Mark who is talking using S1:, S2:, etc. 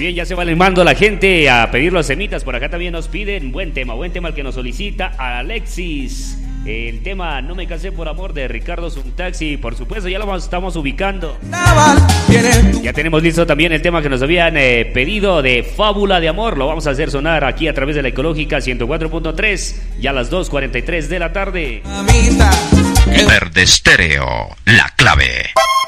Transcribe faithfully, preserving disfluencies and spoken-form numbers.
S1: bien, ya se va animando la gente a pedir los temitas. Por acá también nos piden buen tema, buen tema el que nos solicita Alexis. El tema No me casé por amor de Ricardo Suntaxi. Por supuesto, ya lo estamos ubicando. Ya tenemos listo también el tema que nos habían eh, pedido de Fábula de Amor. Lo vamos a hacer sonar aquí a través de la Ecológica ciento cuatro punto tres. Ya a las dos cuarenta y tres de la tarde.
S2: Verde Estéreo, la clave.